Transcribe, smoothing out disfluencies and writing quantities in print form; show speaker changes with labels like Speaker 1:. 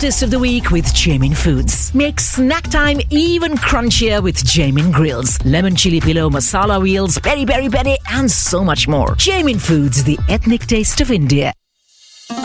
Speaker 1: Hottest of the week with Jamin Foods. Make snack time even crunchier with Jamin Grills, lemon chili pillow, masala wheels, peri peri peri, and so much more. Jamin Foods, the ethnic taste of India.